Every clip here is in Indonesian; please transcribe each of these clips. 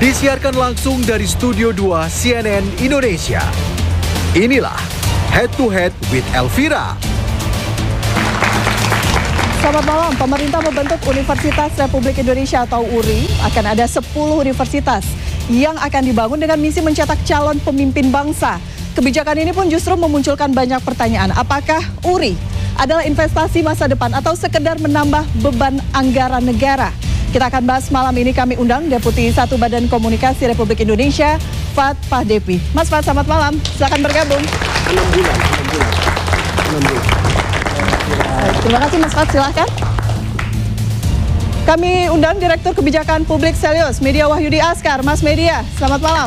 Disiarkan langsung dari Studio 2 CNN Indonesia. Inilah Head to Head with Elvira. Selamat malam, pemerintah membentuk Universitas Republik Indonesia atau URI. Akan ada 10 universitas yang akan dibangun dengan misi mencetak calon pemimpin bangsa. Kebijakan ini pun justru memunculkan banyak pertanyaan. Apakah URI adalah investasi masa depan atau sekedar menambah beban anggaran negara? Kita akan bahas malam ini. Kami undang Deputi 1 Badan Komunikasi Republik Indonesia, Fad Pahdevi. Mas Fad, selamat malam. Silakan bergabung. 6 bulan. Terima kasih Mas Fad, silakan. Kami undang Direktur Kebijakan Publik Selyos, Media Wahyudi Askar. Mas Media, selamat malam.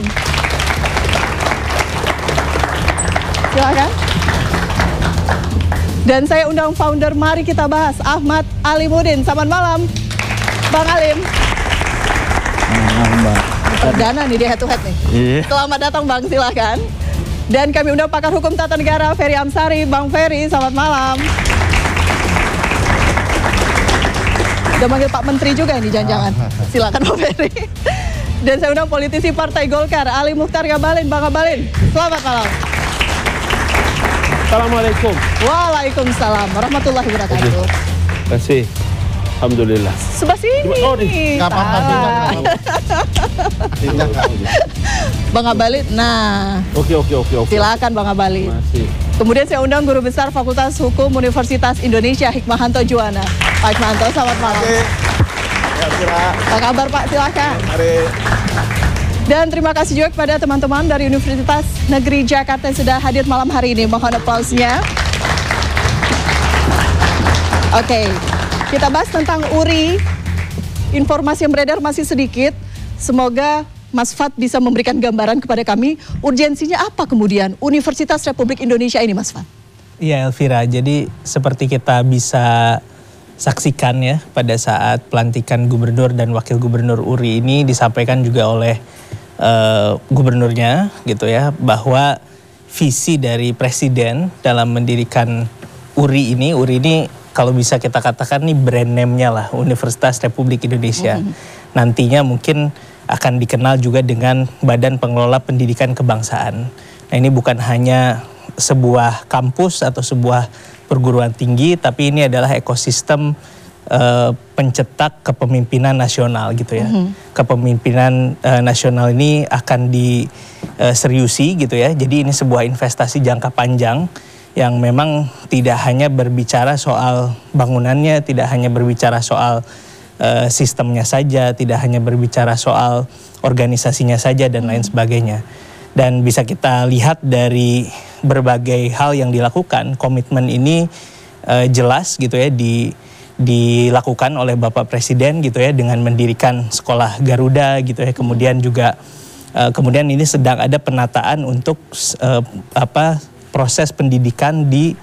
Silakan. Dan saya undang founder Mari Kita Bahas, Ahmad Alimuddin. Selamat malam, Bang Alim. Mbak. Perdana nih di head to head nih. Iya. Selamat datang Bang, silakan. Dan kami undang pakar hukum tata negara Ferry Amsari. Bang Ferry, selamat malam. Udah manggil Pak Menteri juga ini jangan-jangan. Silakan Bang Ferry. Dan saya undang politisi Partai Golkar, Ali Mukhtar Ngabalin. Bang Ngabalin, selamat malam. Assalamualaikum. Waalaikumsalam warahmatullahi wabarakatuh. Terima kasih. Alhamdulillah. Sebelah sini. Oh, nggak apa-apa. Bang Ngabalin, nah. Oke. Silakan Bang Ngabalin. Masih. Kemudian saya undang Guru Besar Fakultas Hukum Universitas Indonesia, Hikmahanto Juwana. Pak Hikmahanto, selamat malam. Apa kabar Pak? Silakan. Mari. Dan terima kasih juga kepada teman-teman dari Universitas Negeri Jakarta yang sudah hadir malam hari ini. Mohon aplausnya. Oke, kita bahas tentang URI. Informasi yang beredar masih sedikit. Semoga Mas Fad bisa memberikan gambaran kepada kami. Urgensinya apa kemudian Universitas Republik Indonesia ini, Mas Fad? Iya Elvira, jadi seperti kita bisa saksikan ya pada saat pelantikan gubernur dan wakil gubernur URI ini disampaikan juga oleh gubernurnya gitu ya, bahwa visi dari presiden dalam mendirikan URI ini kalau bisa kita katakan nih brand name-nya lah, Universitas Republik Indonesia. Nantinya mungkin akan dikenal juga dengan Badan Pengelola Pendidikan Kebangsaan. Nah, ini bukan hanya sebuah kampus atau sebuah perguruan tinggi, tapi ini adalah ekosistem pencetak kepemimpinan nasional gitu ya. Kepemimpinan nasional ini akan diseriusi gitu ya. Jadi ini sebuah investasi jangka panjang yang memang tidak hanya berbicara soal bangunannya, tidak hanya berbicara soal sistemnya saja, tidak hanya berbicara soal organisasinya saja dan lain sebagainya. Dan bisa kita lihat dari berbagai hal yang dilakukan, komitmen ini jelas gitu ya dilakukan oleh Bapak Presiden gitu ya dengan mendirikan sekolah Garuda gitu ya. Kemudian juga kemudian ini sedang ada penataan untuk proses pendidikan di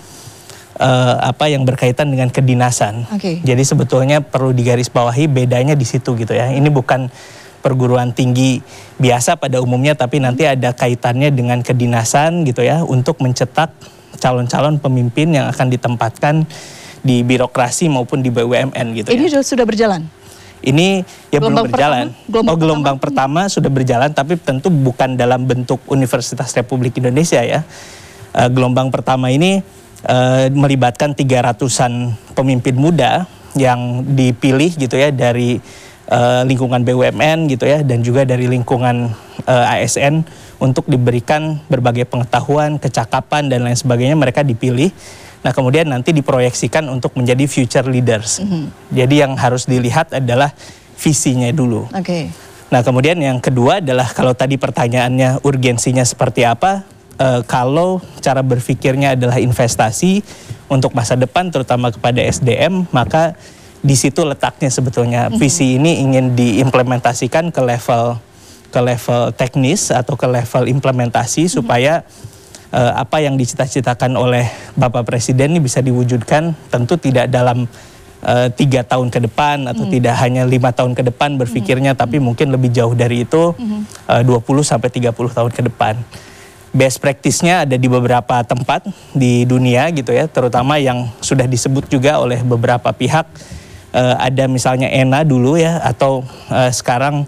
yang berkaitan dengan kedinasan. Jadi sebetulnya perlu digarisbawahi bedanya di situ gitu ya. Ini bukan perguruan tinggi biasa pada umumnya, tapi nanti ada kaitannya dengan kedinasan gitu ya, untuk mencetak calon-calon pemimpin yang akan ditempatkan di birokrasi maupun di BUMN gitu. Ini ya. sudah berjalan? Ini ya gelombang belum berjalan. Gelombang pertama sudah berjalan, tapi tentu bukan dalam bentuk Universitas Republik Indonesia ya. Gelombang pertama ini melibatkan 300-an pemimpin muda yang dipilih gitu ya dari lingkungan BUMN gitu ya, dan juga dari lingkungan ASN untuk diberikan berbagai pengetahuan, kecakapan dan lain sebagainya. Mereka dipilih. Nah, kemudian nanti diproyeksikan untuk menjadi future leaders. Jadi yang harus dilihat adalah visinya dulu. Nah, kemudian yang kedua adalah kalau tadi pertanyaannya urgensinya seperti apa, kalau cara berpikirnya adalah investasi untuk masa depan terutama kepada SDM, maka di situ letaknya sebetulnya. Visi ini ingin diimplementasikan ke level teknis atau ke level implementasi supaya apa yang dicita-citakan oleh Bapak Presiden ini bisa diwujudkan, tentu tidak dalam 3 tahun ke depan atau tidak hanya 5 tahun ke depan berpikirnya, tapi mungkin lebih jauh dari itu, 20 sampai 30 tahun ke depan. Best practice-nya ada di beberapa tempat di dunia gitu ya, terutama yang sudah disebut juga oleh beberapa pihak. Ada misalnya ENA dulu ya, atau sekarang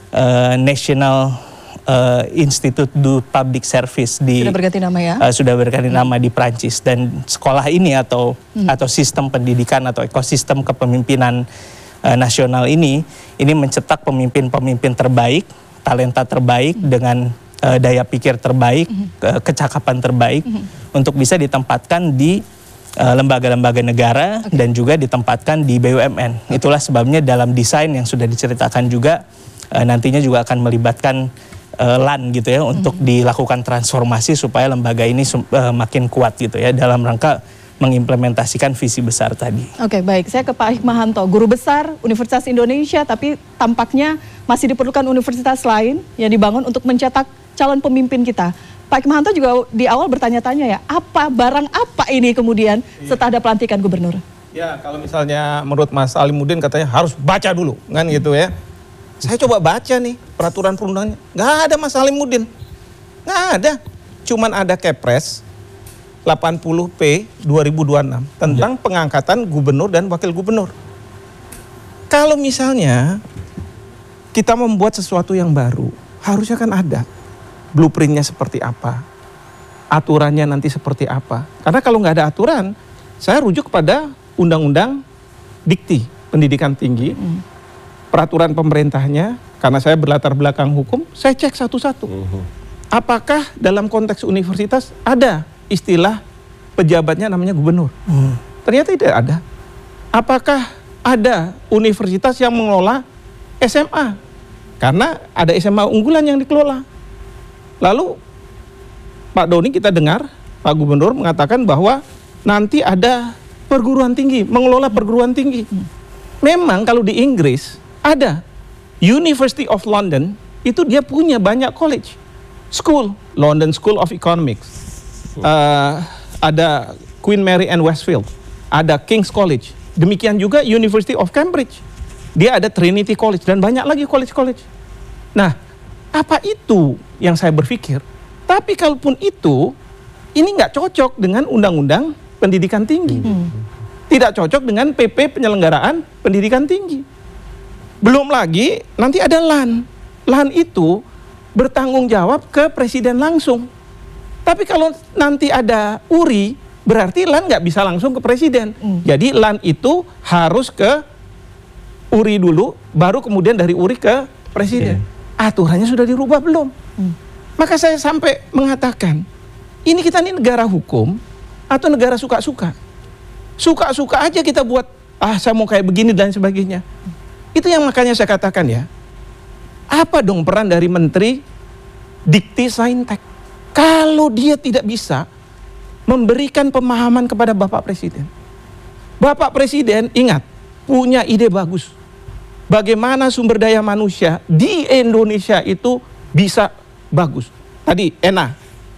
National Institute du Public Service sudah berganti nama ya? Sudah berganti nama di Prancis, dan sekolah ini atau sistem pendidikan atau ekosistem kepemimpinan nasional ini mencetak pemimpin-pemimpin terbaik, talenta terbaik dengan daya pikir terbaik, kecakapan terbaik untuk bisa ditempatkan di lembaga-lembaga negara dan juga ditempatkan di BUMN. Itulah sebabnya dalam desain yang sudah diceritakan juga nantinya juga akan melibatkan LAN gitu ya untuk dilakukan transformasi supaya lembaga ini makin kuat gitu ya dalam rangka mengimplementasikan visi besar tadi. Oke, baik. Saya ke Pak Hikmahanto, guru besar Universitas Indonesia, tapi tampaknya masih diperlukan universitas lain yang dibangun untuk mencetak calon pemimpin kita. Pak Hikmahanto juga di awal bertanya-tanya ya, barang apa ini kemudian setelah ada pelantikan gubernur? Ya, kalau misalnya menurut Mas Alimuddin katanya harus baca dulu, kan gitu ya. Saya coba baca nih peraturan perundangannya, nggak ada Mas Alimuddin, nggak ada. Cuman ada Kepres 80P 2026 tentang pengangkatan gubernur dan wakil gubernur. Kalau misalnya kita membuat sesuatu yang baru, harusnya kan ada blueprintnya seperti apa, aturannya nanti seperti apa. Karena kalau nggak ada aturan, saya rujuk pada Undang-Undang Dikti Pendidikan Tinggi, peraturan pemerintahnya, karena saya berlatar belakang hukum, saya cek satu-satu. Apakah dalam konteks universitas ada istilah pejabatnya namanya gubernur? Ternyata tidak ada. Apakah ada universitas yang mengelola SMA? Karena ada SMA unggulan yang dikelola. Lalu Pak Doni kita dengar, Pak Gubernur mengatakan bahwa nanti ada perguruan tinggi, mengelola perguruan tinggi. Memang kalau di Inggris ada University of London, itu dia punya banyak college, school, London School of Economics. Ada Queen Mary and Westfield, ada King's College, demikian juga University of Cambridge, dia ada Trinity College dan banyak lagi college-college. Nah, apa itu yang saya berpikir? Tapi kalaupun itu, ini nggak cocok dengan Undang-Undang Pendidikan Tinggi, tidak cocok dengan PP Penyelenggaraan Pendidikan Tinggi. Belum lagi nanti ada LAN, LAN itu bertanggung jawab ke presiden langsung. Tapi kalau nanti ada URI, berarti LAN nggak bisa langsung ke presiden. Jadi LAN itu harus ke URI dulu, baru kemudian dari URI ke presiden. Aturannya sudah dirubah belum? Maka saya sampai mengatakan, ini kita ini negara hukum atau negara suka-suka? Suka-suka aja kita buat, saya mau kayak begini dan sebagainya. Itu yang makanya saya katakan ya, apa dong peran dari Menteri Dikti Saintek? Kalau dia tidak bisa memberikan pemahaman kepada Bapak Presiden. Bapak Presiden ingat, punya ide bagus. Bagaimana sumber daya manusia di Indonesia itu bisa bagus. Tadi ENA,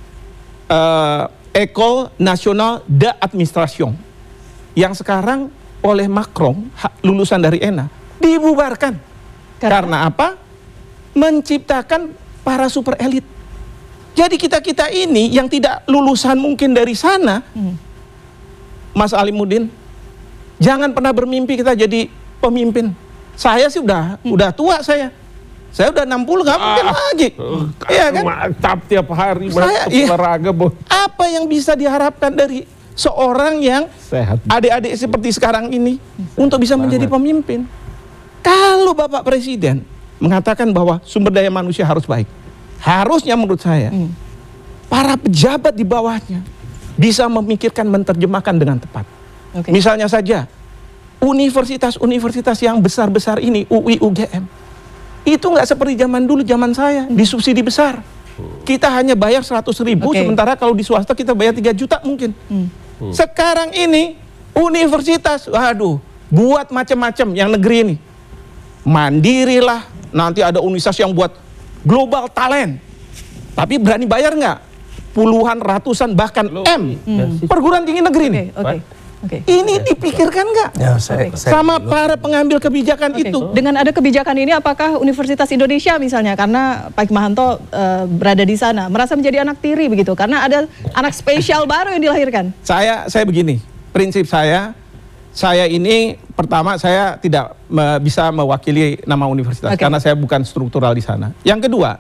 École Nationale d'Administration, yang sekarang oleh Macron, lulusan dari ENA, dibubarkan. Karena apa? Menciptakan para super elit. Jadi kita-kita ini yang tidak lulusan mungkin dari sana, Mas Alimuddin, jangan pernah bermimpi kita jadi pemimpin. Saya sih udah tua saya udah 60, nggak mungkin lagi. Iya kan? Mantap tiap hari olahraga, apa yang bisa diharapkan dari seorang yang sehat, adik-adik seperti sekarang ini untuk bisa menjadi pemimpin? Kalau Bapak Presiden mengatakan bahwa sumber daya manusia harus baik, harusnya menurut saya para pejabat di bawahnya bisa memikirkan, menerjemahkan dengan tepat. Misalnya saja universitas-universitas yang besar-besar ini, UI, UGM, itu nggak seperti zaman dulu, zaman saya, disubsidi besar. Kita hanya bayar 100.000, sementara kalau di swasta kita bayar 3 juta mungkin. Sekarang ini universitas, waduh, buat macam-macam yang negeri ini. Mandirilah, nanti ada universitas yang buat global talent. Tapi berani bayar nggak? Puluhan, ratusan, bahkan M. Perguruan tinggi negeri ini. Ini dipikirkan nggak? Sama para pengambil kebijakan itu. Dengan ada kebijakan ini, apakah Universitas Indonesia misalnya, karena Pak Hikmahanto berada di sana, merasa menjadi anak tiri begitu? Karena ada anak spesial baru yang dilahirkan. Saya begini, prinsip saya, saya ini pertama saya tidak bisa mewakili nama universitas karena saya bukan struktural di sana. Yang kedua,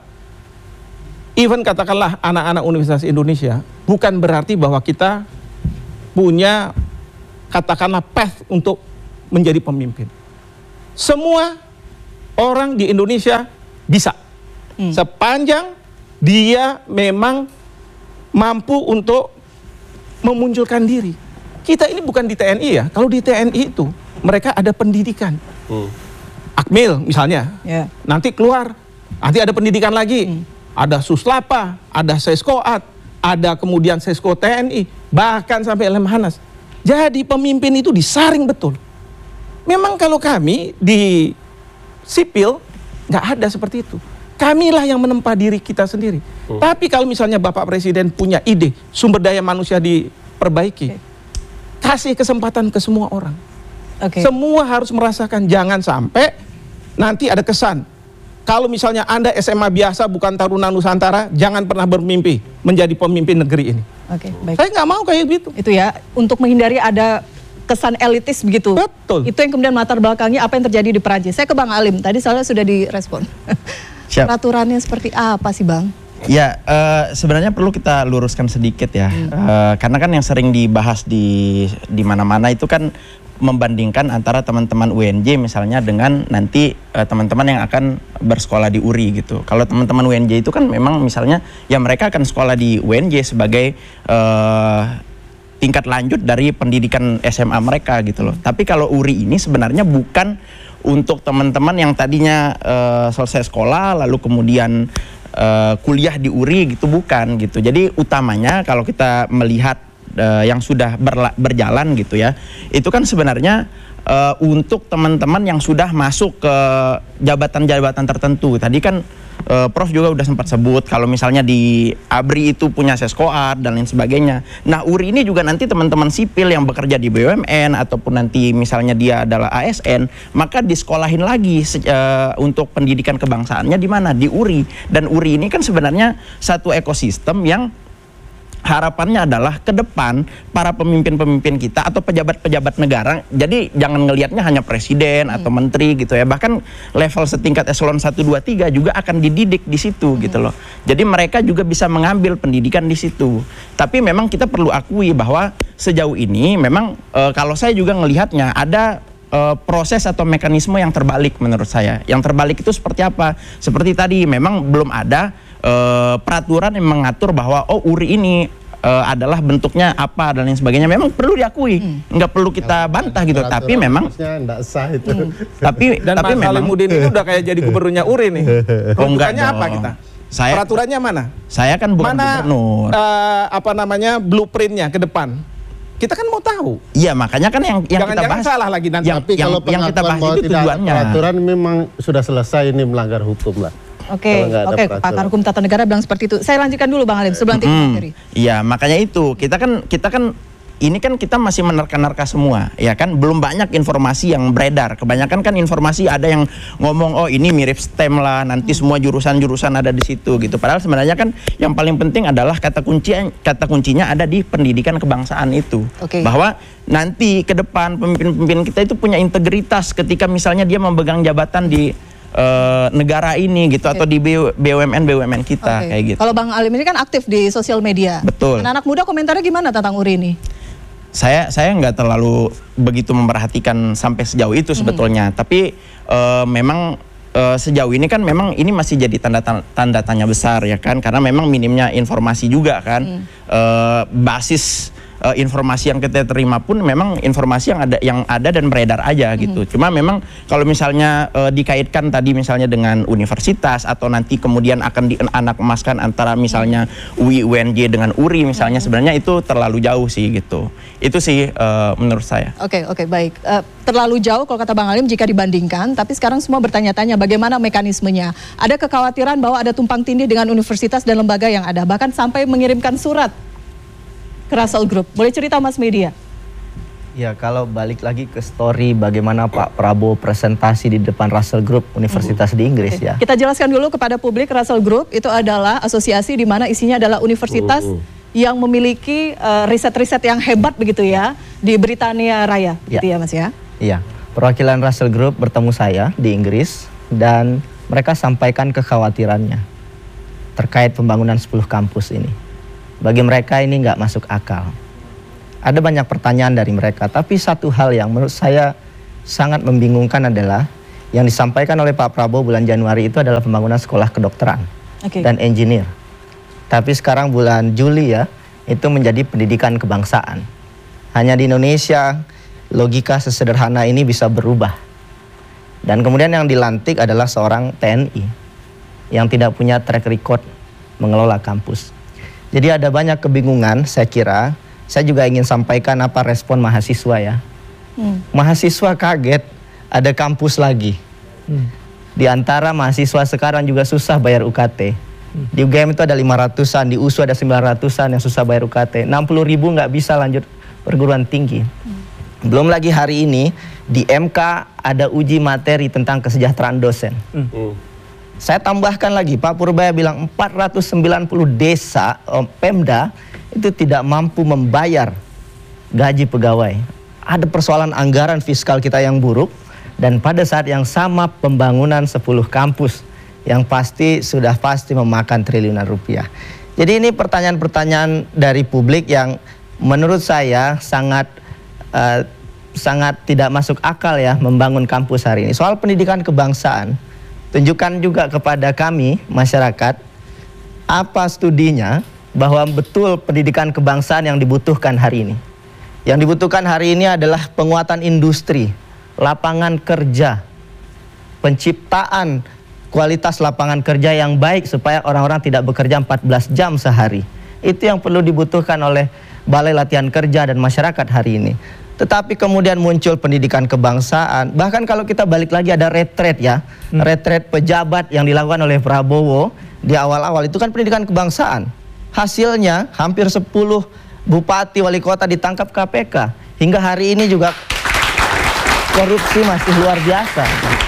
even katakanlah anak-anak Universitas Indonesia, bukan berarti bahwa kita punya katakanlah path untuk menjadi pemimpin. Semua orang di Indonesia bisa, sepanjang dia memang mampu untuk memunculkan diri. Kita ini bukan di TNI ya. Kalau di TNI itu mereka ada pendidikan. Akmil misalnya, nanti keluar, nanti ada pendidikan lagi. Ada Suslapa, ada Seskoat, ada kemudian Sesko TNI, bahkan sampai Lemhanas. Jadi pemimpin itu disaring betul. Memang kalau kami di sipil nggak ada seperti itu. Kamilah yang menempa diri kita sendiri. Tapi kalau misalnya Bapak Presiden punya ide, sumber daya manusia diperbaiki. Kasih kesempatan ke semua orang. Semua harus merasakan, jangan sampai nanti ada kesan. Kalau misalnya Anda SMA biasa bukan Taruna Nusantara, jangan pernah bermimpi menjadi pemimpin negeri ini. Baik. Saya nggak mau kayak gitu. Itu ya, untuk menghindari ada kesan elitis begitu. Betul. Itu yang kemudian latar belakangnya apa yang terjadi di Perancis. Saya ke Bang Alim, tadi soalnya sudah direspon. Peraturannya seperti apa sih Bang? Ya, sebenarnya perlu kita luruskan sedikit ya, karena kan yang sering dibahas di mana-mana itu kan membandingkan antara teman-teman UNJ misalnya dengan nanti teman-teman yang akan bersekolah di URI gitu. Kalau teman-teman UNJ itu kan memang misalnya ya mereka akan sekolah di UNJ sebagai tingkat lanjut dari pendidikan SMA mereka gitu loh. Tapi kalau URI ini sebenarnya bukan untuk teman-teman yang tadinya selesai sekolah lalu kemudian kuliah di URI gitu, bukan gitu. Jadi utamanya kalau kita melihat yang sudah berjalan gitu ya, itu kan sebenarnya untuk teman-teman yang sudah masuk ke jabatan-jabatan tertentu. Tadi kan Prof juga udah sempat sebut kalau misalnya di ABRI itu punya Seskoat dan lain sebagainya. Nah, URI ini juga nanti teman-teman sipil yang bekerja di BUMN ataupun nanti misalnya dia adalah ASN, maka disekolahin lagi untuk pendidikan kebangsaannya di mana? Di URI. Dan URI ini kan sebenarnya satu ekosistem yang harapannya adalah ke depan para pemimpin-pemimpin kita atau pejabat-pejabat negara, jadi jangan ngelihatnya hanya presiden atau menteri gitu ya, bahkan level setingkat eselon 1, 2, 3 juga akan dididik di situ gitu loh. Jadi mereka juga bisa mengambil pendidikan di situ. Tapi memang kita perlu akui bahwa sejauh ini memang kalau saya juga ngelihatnya ada proses atau mekanisme yang terbalik menurut saya. Yang terbalik itu seperti apa? Seperti tadi memang belum ada peraturan yang mengatur bahwa URI ini adalah bentuknya apa dan lain sebagainya. Memang perlu diakui, nggak perlu kita bantah gitu. Tapi memang nggak sah itu. Tapi Mas Halimudin ini udah kayak jadi gubernurnya URI nih. Peraturannya apa kita? Peraturannya mana? Saya kan bukan gubernur. Apa namanya blueprintnya ke depan? Kita kan mau tahu. Iya, makanya kan yang kita bahas salah lagi nanti. Tapi kalau yang kita bahas itu tujuannya. Peraturan memang sudah selesai, ini melanggar hukum lah. Oke, pakar hukum tata negara bilang seperti itu. Saya lanjutkan dulu Bang Alim sebelum materi. Iya, makanya itu kita kan ini kan kita masih menerka-nerka semua, ya kan, belum banyak informasi yang beredar. Kebanyakan kan informasi ada yang ngomong ini mirip STEM lah, nanti semua jurusan-jurusan ada di situ gitu. Padahal sebenarnya kan yang paling penting adalah kata kuncinya ada di pendidikan kebangsaan itu. Bahwa nanti ke depan pemimpin-pemimpin kita itu punya integritas ketika misalnya dia memegang jabatan di negara ini gitu, atau di BUMN kita kayak gitu. Kalau Bang Alim ini kan aktif di sosial media. Betul. Anak-anak muda komentarnya gimana tentang URI ini? Saya nggak terlalu begitu memperhatikan sampai sejauh itu sebetulnya. Tapi memang sejauh ini kan memang ini masih jadi tanda tanya besar ya kan, karena memang minimnya informasi juga kan. Basis informasi yang kita terima pun memang informasi yang ada dan beredar aja gitu. Cuma memang kalau misalnya dikaitkan tadi misalnya dengan universitas atau nanti kemudian akan dianak emaskan antara misalnya UI UNJ dengan URI misalnya, sebenarnya itu terlalu jauh sih gitu. Itu sih menurut saya. Oke, baik. Terlalu jauh kalau kata Bang Alim jika dibandingkan, tapi sekarang semua bertanya-tanya bagaimana mekanismenya. Ada kekhawatiran bahwa ada tumpang tindih dengan universitas dan lembaga yang ada, bahkan sampai mengirimkan surat ke Russell Group. Boleh cerita Mas Media? Ya, kalau balik lagi ke story bagaimana Pak Prabowo presentasi di depan Russell Group Universitas di Inggris ya. Kita jelaskan dulu kepada publik, Russell Group itu adalah asosiasi di mana isinya adalah universitas yang memiliki riset-riset yang hebat begitu ya di Britania Raya, gitu ya Mas ya? Iya, perwakilan Russell Group bertemu saya di Inggris dan mereka sampaikan kekhawatirannya terkait pembangunan 10 kampus ini. Bagi mereka ini nggak masuk akal. Ada banyak pertanyaan dari mereka, tapi satu hal yang menurut saya sangat membingungkan adalah yang disampaikan oleh Pak Prabowo bulan Januari itu adalah pembangunan sekolah kedokteran dan engineer. Tapi sekarang bulan Juli ya, itu menjadi pendidikan kebangsaan. Hanya di Indonesia logika sesederhana ini bisa berubah. Dan kemudian yang dilantik adalah seorang TNI yang tidak punya track record mengelola kampus. Jadi ada banyak kebingungan, saya kira. Saya juga ingin sampaikan apa respon mahasiswa ya. Mahasiswa kaget ada kampus lagi. Di antara mahasiswa sekarang juga susah bayar UKT. Di UGM itu ada 500-an, di USU ada 900-an yang susah bayar UKT. 60.000 nggak bisa lanjut perguruan tinggi. Belum lagi hari ini di MK ada uji materi tentang kesejahteraan dosen. Saya tambahkan lagi, Pak Purbaya bilang 490 desa Pemda itu tidak mampu membayar gaji pegawai. Ada persoalan anggaran fiskal kita yang buruk, dan pada saat yang sama pembangunan 10 kampus yang sudah pasti memakan triliunan rupiah. Jadi ini pertanyaan-pertanyaan dari publik yang menurut saya sangat tidak masuk akal ya membangun kampus hari ini. Soal pendidikan kebangsaan, tunjukkan juga kepada kami masyarakat apa studinya bahwa betul pendidikan kebangsaan yang dibutuhkan hari ini. Yang dibutuhkan hari ini adalah penguatan industri, lapangan kerja, penciptaan kualitas lapangan kerja yang baik supaya orang-orang tidak bekerja 14 jam sehari. Itu yang perlu dibutuhkan oleh Balai Latihan Kerja dan masyarakat hari ini. Tetapi kemudian muncul pendidikan kebangsaan. Bahkan kalau kita balik lagi ada retret ya, retret pejabat yang dilakukan oleh Prabowo di awal-awal itu kan pendidikan kebangsaan. Hasilnya hampir 10 bupati wali kota ditangkap KPK. Hingga hari ini juga korupsi masih luar biasa.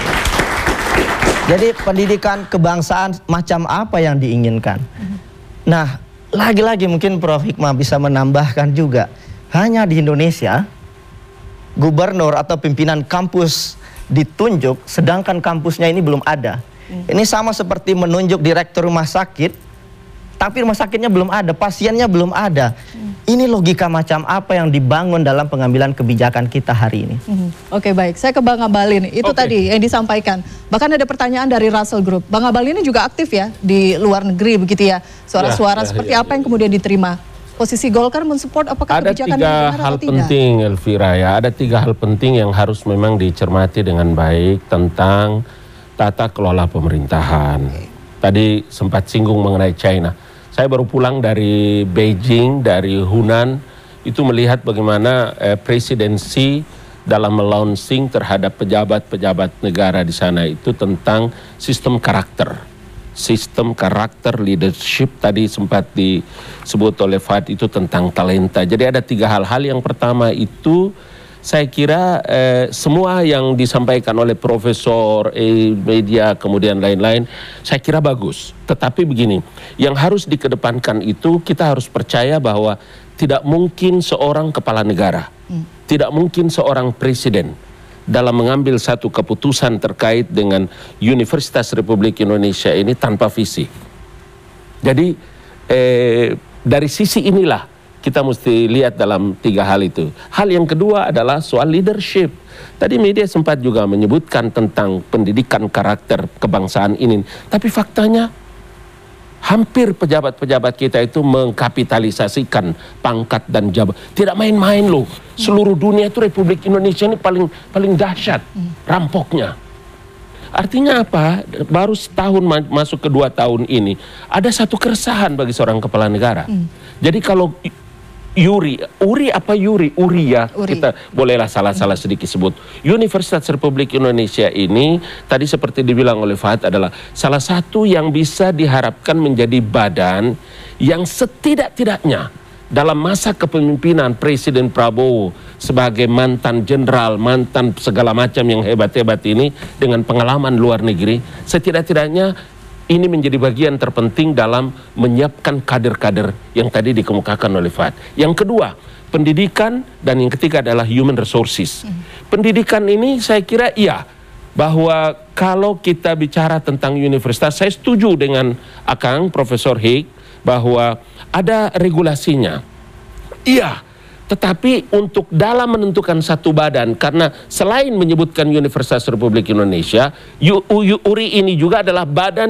Jadi pendidikan kebangsaan macam apa yang diinginkan? Nah, lagi-lagi mungkin Prof. Hikmah bisa menambahkan juga. Hanya di Indonesia, gubernur atau pimpinan kampus ditunjuk, sedangkan kampusnya ini belum ada. Ini sama seperti menunjuk direktur rumah sakit, tapi rumah sakitnya belum ada, pasiennya belum ada. Ini logika macam apa yang dibangun dalam pengambilan kebijakan kita hari ini? Oke, baik, saya ke Bang Abalin. Itu tadi yang disampaikan. Bahkan ada pertanyaan dari Russell Group. Bang Abalin ini juga aktif ya di luar negeri begitu ya. Suara-suara seperti apa yang kemudian diterima? Posisi Golkar mensupport apakah kebijakan ini benar atau tidak? Ada 3 hal penting, Elvira ya. Ada 3 hal penting yang harus memang dicermati dengan baik tentang tata kelola pemerintahan. Tadi sempat singgung mengenai China. Saya baru pulang dari Beijing, dari Hunan, itu melihat bagaimana presidensi dalam melaunching terhadap pejabat-pejabat negara di sana itu tentang sistem karakter. Sistem karakter leadership tadi sempat disebut oleh Fad itu tentang talenta. Jadi ada 3 hal-hal. Yang pertama itu saya kira semua yang disampaikan oleh profesor, media, kemudian lain-lain, saya kira bagus. Tetapi begini, yang harus dikedepankan itu kita harus percaya bahwa tidak mungkin seorang kepala negara, tidak mungkin seorang presiden dalam mengambil satu keputusan terkait dengan Universitas Republik Indonesia ini tanpa visi. Jadi dari sisi inilah kita mesti lihat dalam 3 hal itu. Hal yang kedua adalah soal leadership. Tadi media sempat juga menyebutkan tentang pendidikan karakter kebangsaan ini. Tapi faktanya hampir pejabat-pejabat kita itu mengkapitalisasikan pangkat dan jabatan. Tidak main-main loh. Seluruh dunia itu Republik Indonesia ini paling dahsyat rampoknya. Artinya apa? Baru setahun masuk ke 2 tahun ini ada satu keresahan bagi seorang kepala negara. Jadi kalau Uri ya, kita bolehlah salah-salah sedikit sebut. Universitas Republik Indonesia ini tadi seperti dibilang oleh Fahad adalah salah satu yang bisa diharapkan menjadi badan yang setidak-tidaknya dalam masa kepemimpinan Presiden Prabowo sebagai mantan jenderal, mantan segala macam yang hebat-hebat ini dengan pengalaman luar negeri, setidak-tidaknya ini menjadi bagian terpenting dalam menyiapkan kader-kader yang tadi dikemukakan oleh Fad. Yang kedua, pendidikan, dan yang ketiga adalah human resources. Pendidikan ini saya kira iya, bahwa kalau kita bicara tentang universitas, saya setuju dengan Akang Profesor Hik bahwa ada regulasinya. Iya, tetapi untuk dalam menentukan satu badan, karena selain menyebutkan Universitas Republik Indonesia, URI ini juga adalah badan